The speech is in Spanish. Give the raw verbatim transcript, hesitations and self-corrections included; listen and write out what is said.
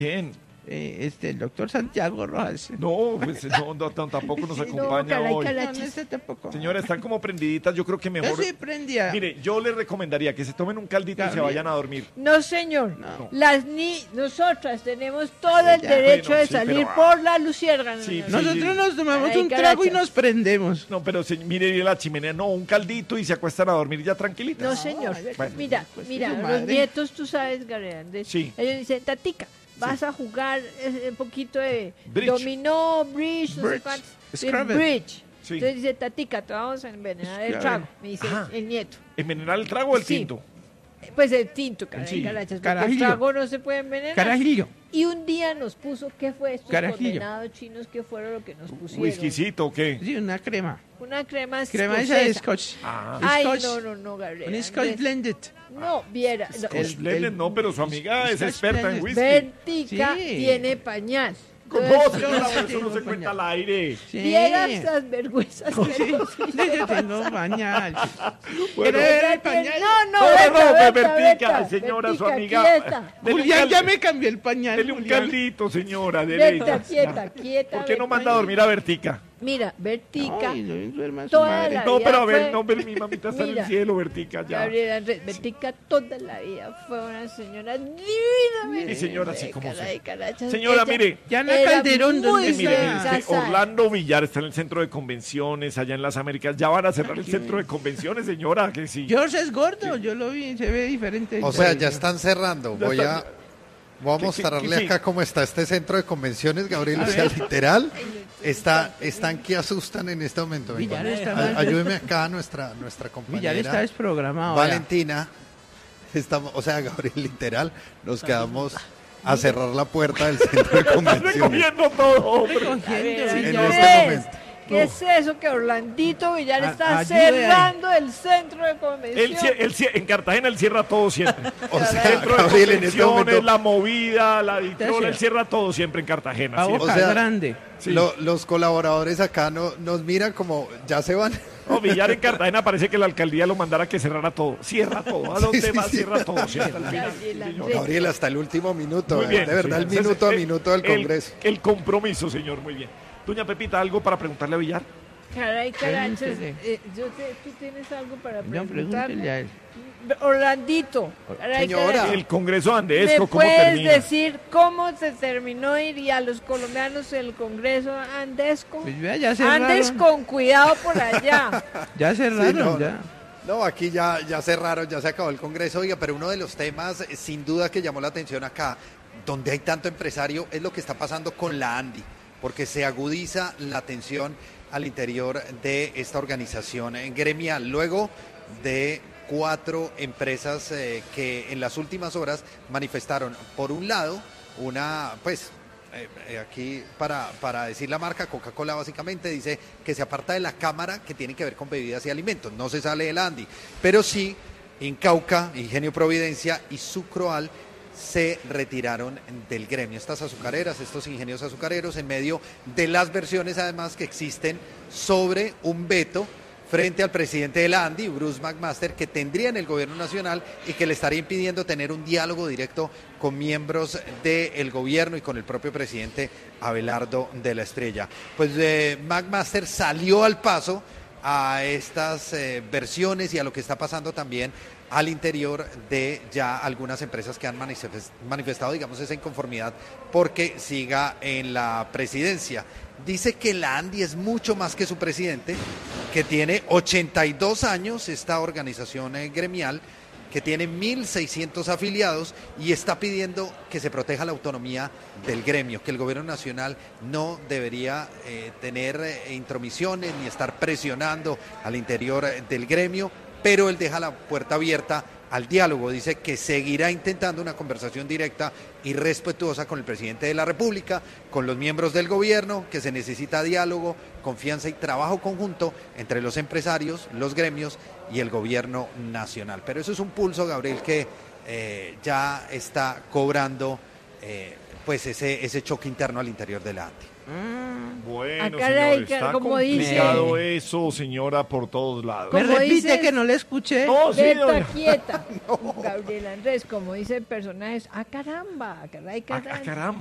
¿Quién? Eh, este, el doctor Santiago Rojas. No, pues no, no, no, tampoco nos acompaña no, caray, hoy. caray. No, no, este tampoco. Señora, están como prendiditas, yo creo que mejor... Yo sí prendía. Mire, yo les recomendaría que se tomen un caldito y se Gabriel. vayan a dormir. No, señor. No. Las ni nosotras tenemos todo el Ya. derecho Bueno, de sí, salir pero- por la luciérgana. Sí, señor. sí. Nosotros nos tomamos Ay, un trago y carachas. nos prendemos. No, pero se, mire la chimenea, no, un caldito y se acuestan a dormir ya tranquilitas. No, señor. Bueno. Mira, Pues, mira, su los madre. nietos, tú sabes, Gabriel Andrés, Sí. ellos dicen, tatica, vas a jugar eh, un poquito de Bridge. dominó, bridge, no sé Bridge. cuántos. Scrabble. Bridge. Sí. Entonces dice, tatica, te vamos a envenenar el Scrabble. trago, me dice Ajá. el nieto. ¿Envenenar el trago o el Sí. tinto? Pues el tinto, caray, Sí. carachas, porque el Carajillo. trago no se puede envenenar. Carajillo. Y un día nos puso, ¿qué fue estos Carajillo. condenados chinos que fueron lo que nos pusieron? ¿Whiskycito o qué? Sí, una crema. Una crema Crema esa de escocesa. scotch. Ah, Ay, Scotch. no, no, no, Gabriel. Un scotch Andrés. blended. No, viera. no. Scotch Blended, no, pero su amiga es Scotch experta en Blended. whisky. Vertica Sí. tiene pañal. No, Entonces, señora, no, eso tengo no se pañal. cuenta al aire. Sí. viera estas vergüenzas. que Sí, nos sí, hicieron. yo tengo pañal. Bueno, ¿Quiere ver el pañal? No, no, No, Berta, no, no, Berta, Bertica, Berta, señora, su Bertica, amiga. quieta. Dele un Julián ya caldo. me cambió el pañal. Dele un Julián. caldito, señora, dele. Berta, quieta, quieta. ¿Por qué no Berta. manda a dormir a Bertica? Mira, Bertica. Ay, no duerma su Toda madre. la- No, pero a ver, fue- no, pero mi mamita está en Mira. el cielo, Bertica, ya. Gabriela Andrés, Bertica toda la vida fue una señora divina. Sí, señora, sí, Ay, como caray, sea. carachas, Señora, ella mire. Diana era Calderón, muy ¿dónde Eh, mire, mire, está? usted, casada. Orlando Villar está en el centro de convenciones, allá en las Américas. Ya van a cerrar el centro de convenciones, señora, que sí. George es gordo, yo lo vi, se ve diferente. O sea, ya están cerrando. Ya Voy está- a, voy a ¿Qué- mostrarle qué- qué- acá cómo está este centro de convenciones, Gabriel. A O sea, ver. literal, está, están que asustan en este momento. Venga, Villar está ay- mal. ayúdeme acá, nuestra, nuestra Villar compañera está desprogramado. vea. Valentina. Estamos, o sea, Gabriel, literal, nos quedamos a cerrar la puerta del centro de Estás convenciones. recogiendo todo, hombre. Recogiendo, ¿Qué En Villar. este es? momento. ¿Qué es eso que Orlandito Villar A- está ayude ahí. cerrando el centro de Él, convención? cie- él cie- en Cartagena él cierra todo siempre. O sea, Centro de Gabriel, en este convenciones, momento, la movida, la Usted editora, él sí. cierra todo siempre en Cartagena. A siempre. boca O sea, grande. Sí. lo- los colaboradores acá no, nos miran como, ya se van. No, Villar en Cartagena parece que la alcaldía lo mandara que cerrara todo. Cierra todo. A Sí, donde sí, va, sí. cierra todo. Sí, hasta el final. Gabriel Sí, señor. Andrés. Gabriel, hasta el último minuto, Muy ¿eh? bien. de verdad, sí. el Ese minuto a es minuto del el- Congreso. El, compromiso, señor, muy bien. Doña Pepita, ¿algo para preguntarle a Villar? Caray, carachas, Pregúntele. eh, yo te- tú tienes algo para No, preguntar. pregúntele a él. Orlandito, caray, Señora. carachas, El Congreso ¿me Andesco, ¿cómo puedes termina? decir cómo se terminó ir y a los colombianos el Congreso Andesco? Pues vea, ya Andes cerraron. con cuidado por allá. Ya cerraron, Sí, no, ya. No, aquí ya, ya cerraron, ya se acabó el Congreso, oiga, pero uno de los temas eh, sin duda que llamó la atención acá, donde hay tanto empresario, es lo que está pasando con la ANDI, porque se agudiza la tensión al interior de esta organización eh, gremial, luego de cuatro empresas eh, que en las últimas horas manifestaron, por un lado, una, pues, eh, eh, aquí para, para decir la marca, Coca-Cola básicamente dice que se aparta de la Cámara que tiene que ver con bebidas y alimentos, no se sale del ANDI, pero sí Incauca, Ingenio Providencia y Sucroal se retiraron del gremio. Estas azucareras, estos ingenios azucareros, en medio de las versiones además que existen sobre un veto frente al presidente de la ANDI, Bruce McMaster, que tendría en el gobierno nacional y que le estaría impidiendo tener un diálogo directo con miembros del gobierno y con el propio presidente Abelardo de la Estrella. Pues eh, McMaster salió al paso a estas eh, versiones y a lo que está pasando también al interior de ya algunas empresas que han manifestado, digamos, esa inconformidad porque siga en la presidencia. Dice que la ANDI es mucho más que su presidente, que tiene ochenta y dos años, esta organización eh, gremial, que tiene mil seiscientos afiliados y está pidiendo que se proteja la autonomía del gremio, que el gobierno nacional no debería eh, tener eh, intromisiones ni estar presionando al interior eh, del gremio, pero él deja la puerta abierta al diálogo, dice que seguirá intentando una conversación directa y respetuosa con el presidente de la República, con los miembros del gobierno, que se necesita diálogo, confianza y trabajo conjunto entre los empresarios, los gremios y el gobierno nacional. Pero eso es un pulso, Gabriel, que eh, ya está cobrando eh, pues ese, ese choque interno al interior de la ANDI. Bueno, Ah, señor, caray, está como dice- complicado eso, señora, por todos lados. ¿Me Como repite dices- que no le escuché? No, sí, Berta doña. quieta. Gabriel Andrés, como dice el personaje, ah, caramba, caray, Ah, caray. ah, caramba.